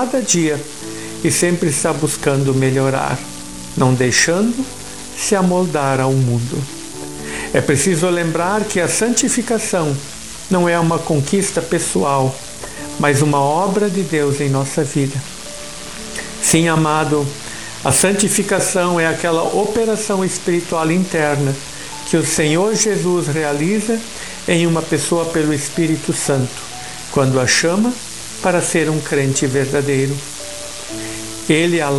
cada dia e sempre está buscando melhorar, não deixando se amoldar ao mundo. É preciso lembrar que a santificação não é uma conquista pessoal, mas uma obra de Deus em nossa vida. Sim, amado, a santificação é aquela operação espiritual interna que o Senhor Jesus realiza em uma pessoa pelo Espírito Santo, quando a chama para ser um crente verdadeiro. Ele a